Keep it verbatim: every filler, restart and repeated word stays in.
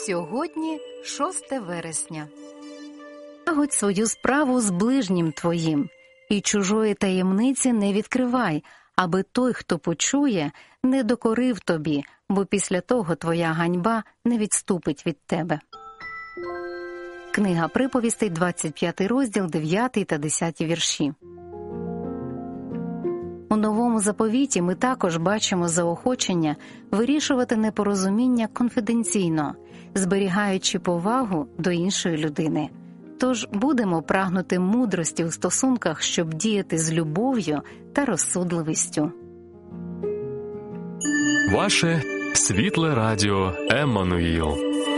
Сьогодні шосте вересня. Лагодь свою справу з ближнім твоїм, і чужої таємниці не відкривай, аби той, хто почує, не докорив тобі, бо після того твоя ганьба не відступить від тебе. Книга приповістей, двадцять п'ятий розділ, дев'ятий та десятий вірші. У Новому заповіті ми також бачимо заохочення вирішувати непорозуміння конфіденційно, зберігаючи повагу до іншої людини. Тож будемо прагнути мудрості у стосунках, щоб діяти з любов'ю та розсудливістю. Ваше світле радіо Еммануїл.